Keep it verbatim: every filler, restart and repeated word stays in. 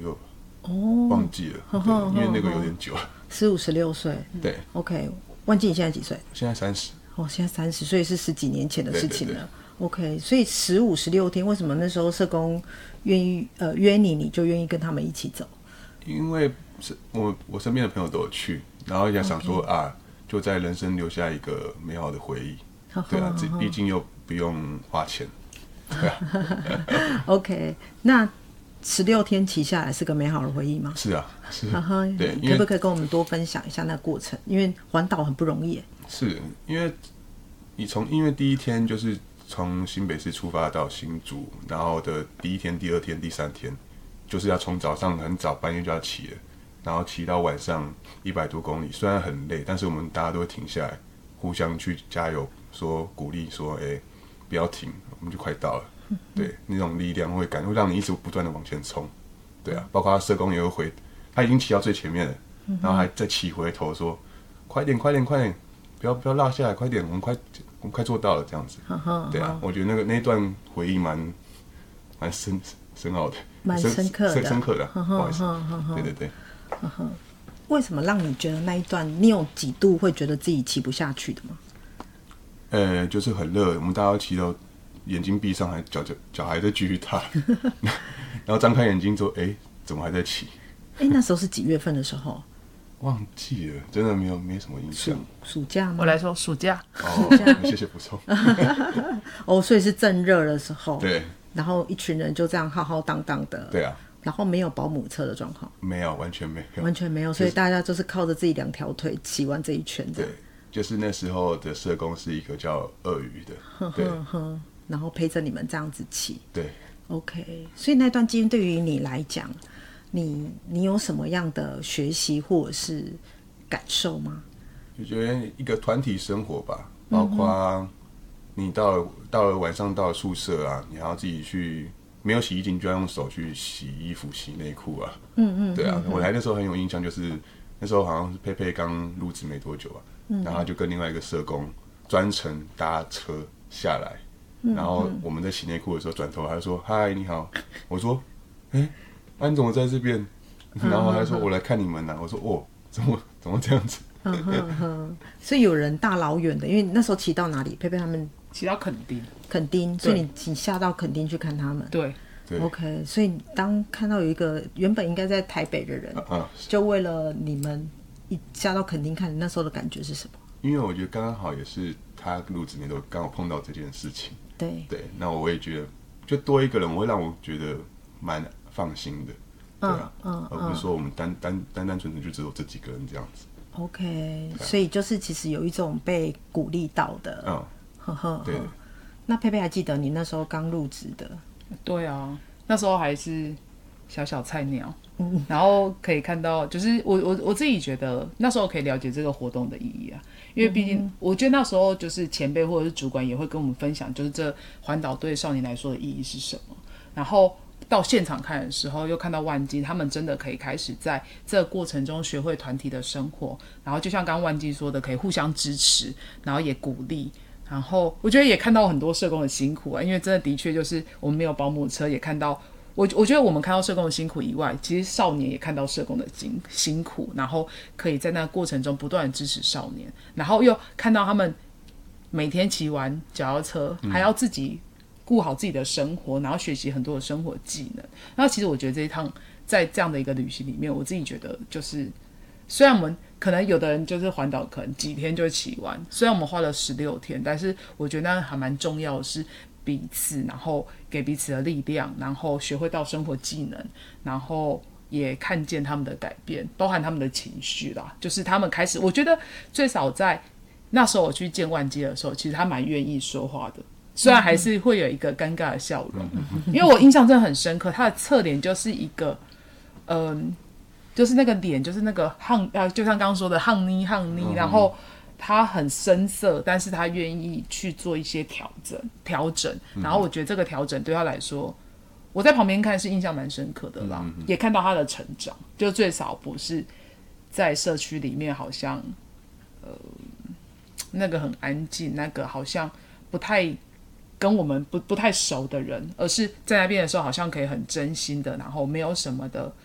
右吧， 哦， 忘记了， 呵呵呵对，因为那个有点久了。 十五十六岁， 对 ，OK， 忘记你现在几岁？ 现在三十。 哦，现在三十，所以是十几年前的事情了。 对对对 OK， 所以十五十六天，为什么那时候社工愿意呃约你，你就愿意跟他们一起走？ 因为是我我身边的朋友都有去，然后也想说、okay. 啊，就在人生留下一个美好的回忆。对啊，这毕竟又不用花钱。对啊。 OK， 那十六天骑下来是个美好的回忆吗？ 是啊，是。 对，可不可以跟我们多分享一下那个过程？因为环岛很不容易。 是因为你从因为第一天就是从新北市出发到新竹，然后的第一天、第二天、第三天，就是要从早上很早半夜就要骑了，然后骑到晚上一百多公里，虽然很累，但是我们大家都会停下来，互相去加油，说鼓励，说哎、欸、不要停，我们就快到了。对，那种力量会感会让你一直不断的往前冲。对啊，包括他社工也会回，他已经骑到最前面了，然后还再骑回头说快点快点快点。不要不要落下来，快点！我们快我们快做到了，这样子。呵呵对啊，我觉得那个那段回忆蛮蛮深深奥的， 蛮深刻的， 深深刻的。不好意思，对对对。 呵呵为什么让你觉得那一段，你有几度会觉得自己骑不下去的吗？ 呃，就是很热，我们大家骑到眼睛闭上，还脚脚脚还在继续踏，然后张开眼睛说：“哎、欸，怎么还在骑？” 哎、欸，那时候是几月份的时候？ 忘记了，真的没有没什么印象。 暑假吗？ 我来说暑假。 哦，谢谢补充。 哦，所以是正热的时候。 对。 然后一群人就这样浩浩荡荡的。 对啊。 然后没有保姆车的状况。 没有，完全没有。 完全没有，所以大家就是靠着自己两条腿骑完这一圈的。 对，就是那时候的社工是一个叫鳄鱼的。 呵呵呵。然后陪着你们这样子骑。 对。 OK， 所以那段经验对于你来讲。你你有什么样的学习或者是感受吗？ 我觉得一个团体生活吧，包括你到了到了晚上到了宿舍啊，你还要自己去，没有洗衣精就要用手去洗衣服、洗内裤啊。嗯嗯，对啊，我来的时候很有印象，就是那时候好像是佩佩刚入职没多久啊，嗯、然后他就跟另外一个社工专程搭车下来，嗯、然后我们在洗内裤的时候转头，他就说：“嗨，你好。”我说：“哎、欸。”安总在这边，然后他说：“我来看你们啊。”我说：“哦，怎么怎么这样子？” 所以有人大老远的，因为那时候骑到哪里？佩佩他们骑到垦丁， 垦丁，所以你你下到垦丁去看他们。 对对 ，OK。所以当看到有一个原本应该在台北的人，啊啊、就为了你们一下到垦丁看，那时候的感觉是什么？ 因为我觉得刚刚好也是他入职年都刚好碰到这件事情。 对对， 那我也觉得，就多一个人，我会让我觉得蛮放心的，对啊，嗯嗯、而不是说我们单单单单纯纯就只有这几个人这样子。 OK，、啊、所以就是其实有一种被鼓励到的，嗯，呵呵，对。那佩佩还记得你那时候刚入职的？ 对啊，那时候还是小小菜鸟，嗯，然后可以看到，就是我我我自己觉得那时候可以了解这个活动的意义啊，因为毕竟我觉得那时候就是前辈或者是主管也会跟我们分享，就是这环岛对少年来说的意义是什么，然后。到现场看的时候，又看到万基他们真的可以开始在这个过程中学会团体的生活，然后就像刚刚万基说的，可以互相支持，然后也鼓励，然后我觉得也看到很多社工的辛苦啊，因为真的的确就是我们没有保姆车，也看到我我觉得我们看到社工的辛苦以外，其实少年也看到社工的辛辛苦，然后可以在那个过程中不断的支持少年，然后又看到他们每天骑完脚踏车，还要自己。顾好自己的生活，然后学习很多的生活技能。然后其实我觉得这一趟在这样的一个旅行里面，我自己觉得就是，虽然我们可能有的人就是环岛可能几天就骑完，虽然我们花了十六天，但是我觉得那还蛮重要的是彼此，然后给彼此的力量，然后学会到生活技能，然后也看见他们的改变，包含他们的情绪啦，就是他们开始，我觉得最少在那时候我去见万基的时候，其实他蛮愿意说话的。虽然还是会有一个尴尬的笑容，因为我印象真的很深刻，他的侧脸就是一个，嗯、呃，就是那个脸，就是那个夯，呃，就像刚刚说的夯妮夯妮，然后他很深色，但是他愿意去做一些调整调整，然后我觉得这个调整对他来说，我在旁边看是印象蛮深刻的啦，也看到他的成长，就最少不是在社区里面好像，呃，那个很安静，那个好像不太。跟我们不不太熟的人，而是在那边的时候，好像可以很真心的，然后没有什么的